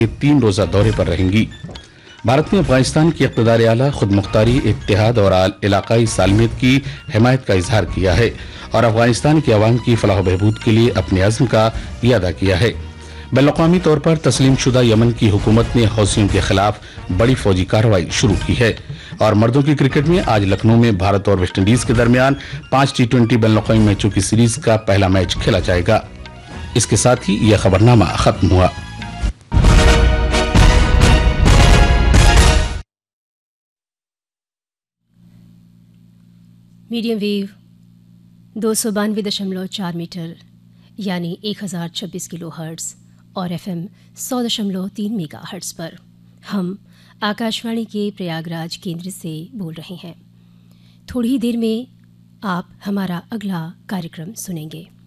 3 रोजा दौरे पर रहेंगी। भारत ने अफगानिस्तान की इक़्तिदार आला, खुद मुख्तारी, इत्तेहाद और इलाकाई सालमियत की हिमायत का इजहार किया है और अफगानिस्तान की आवाम की फलाह बहबूद के लिए अपने अज़्म का इरादा किया है। बैनुल-अक़वामी तौर पर तस्लीम शुदा यमन की हुकूमत ने हौसियों के खिलाफ बड़ी फौजी कार्रवाई शुरू की है। और मर्दों की क्रिकेट में आज लखनऊ में भारत और वेस्टइंडीज के दरमियान 5 T20 बैनुल-अक़वामी मैचों की सीरीज का पहला मैच खेला जाएगा। इसके साथ ही यह खबरनामा खत्म हुआ। मीडियम वेव 292.4 मीटर यानी 1026 किलो हर्ट्ज़ और FM 100.3 मेगा हर्ट्ज़ पर हम आकाशवाणी के प्रयागराज केंद्र से बोल रहे हैं। थोड़ी ही देर में आप हमारा अगला कार्यक्रम सुनेंगे।